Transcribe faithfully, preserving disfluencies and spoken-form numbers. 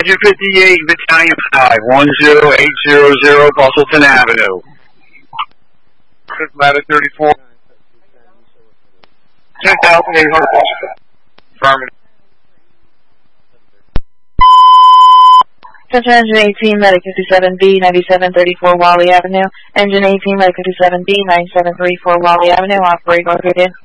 Engine fifty-eight, Battalion five, one zero eight zero zero, Bustleton Avenue. Ladder thirty-four. ten thousand eight hundred. Affirmative. Attention Engine eighteen, Medic fifty-seven B, ninety-seven thirty-four Wally Avenue. Engine eighteen, Medic fifty-seven B, nine seven three four Wally Avenue. Operate located.